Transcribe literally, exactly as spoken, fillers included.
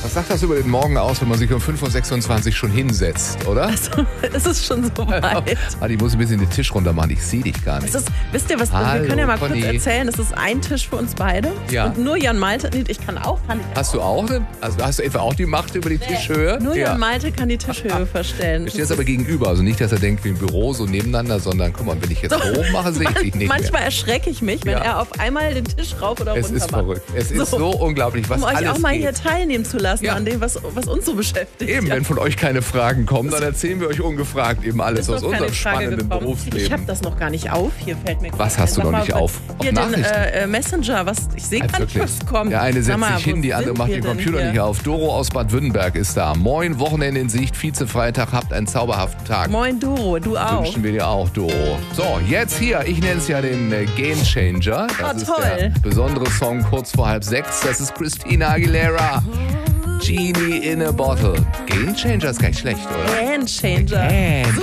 Was sagt das über den Morgen aus, wenn man sich um fünf Uhr sechsundzwanzig schon hinsetzt, oder? Also, es ist schon so weit. Ah, ich muss ein bisschen den Tisch runter machen, ich sehe dich gar nicht. Es ist, wisst ihr was, Hallo, wir können ja mal Conny. kurz erzählen, es ist ein Tisch für uns beide. Ja. Und nur Jan Malte, nee, ich kann auch. Kann ich Hast du auch, ne? Also hast du etwa auch die Macht über die Tischhöhe? Nur ja. Jan Malte kann die Tischhöhe verstellen. Wir stehen jetzt aber gegenüber, also nicht, dass er denkt wie im Büro, so nebeneinander, sondern guck mal, wenn ich jetzt So, hoch mache, sehe ich dich nicht Manchmal mehr. erschrecke ich mich, wenn Ja. er auf einmal den Tisch rauf oder Es runter ist macht. verrückt. Es ist so unglaublich, was Um euch alles auch mal geht. hier teilnehmen zu lassen Ja. an dem, was, was uns so beschäftigt. Eben, Ja. wenn von euch keine Fragen kommen, dann erzählen wir euch ungefragt eben alles Ist aus noch keine unserem Frage spannenden gekommen. Berufsleben. Ich habe das noch gar nicht auf. Hier fällt mir Was gerade hast du ein. Sag noch nicht mal, auf? Auf Hier den Nachrichten? äh, Messenger, was ich sehe gar nicht, was kommt. Der eine Sag setzt mal, sich hin, wo die andere sind macht wir den denn Computer hier? nicht auf. Doro aus Bad Württemberg ist da. Moin, Wochenende in Sicht, Vize-Freitag, habt einen zauberhaften Tag. Moin Doro, du auch. Wünschen wir dir auch, Doro. So, jetzt hier, ich nenne es ja den äh, Game Changer. Das Ah, ist toll. der besondere Song kurz vor halb sechs. Das ist Christina Aguilera. Genie in a Bottle. Game Changer ist gar nicht schlecht, oder? Game Changer. Game